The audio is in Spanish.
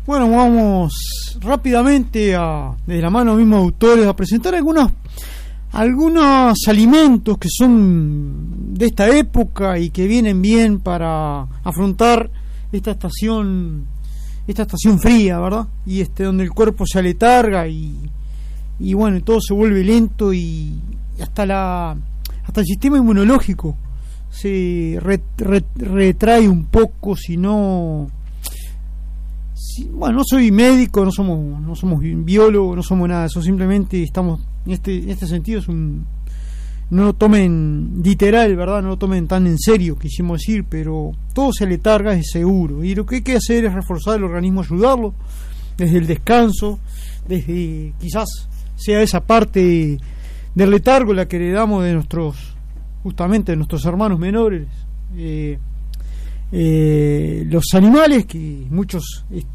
Bueno, vamos rápidamente de la mano mismo de autores a presentar algunos alimentos que son de esta época y que vienen bien para afrontar esta estación fría, ¿verdad? Y donde el cuerpo se aletarga y bueno, todo se vuelve lento y hasta el sistema inmunológico se retrae un poco. Bueno, no soy médico, no somos biólogos, no somos nada, eso simplemente estamos en este sentido. No lo tomen literal, ¿verdad? No lo tomen tan en serio, quisimos decir, pero todo se letarga, es seguro, y lo que hay que hacer es reforzar el organismo, ayudarlo desde el descanso, desde quizás sea esa parte del letargo la que heredamos de nuestros hermanos menores, los animales, que muchos